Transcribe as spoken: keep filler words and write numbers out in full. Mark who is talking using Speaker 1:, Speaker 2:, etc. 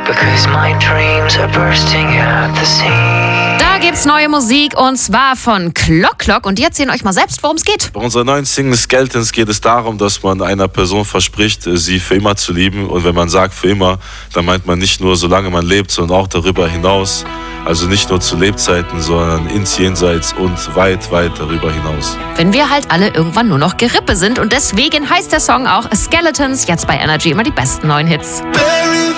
Speaker 1: because my dreams are bursting at the seams.
Speaker 2: Da gibt's neue Musik und zwar von Clock Clock und die erzählen euch mal selbst, worum es geht.
Speaker 3: Bei unserer neuen Single Skeletons geht es darum, dass man einer Person verspricht, sie für immer zu lieben. Und wenn man sagt für immer, dann meint man nicht nur, solange man lebt, sondern auch darüber hinaus. Also nicht nur zu Lebzeiten, sondern ins Jenseits und weit, weit darüber hinaus.
Speaker 2: Wenn wir halt alle irgendwann nur noch Gerippe sind und deswegen heißt der Song auch Skeletons, jetzt bei Energy immer die besten neuen Hits.
Speaker 4: Bury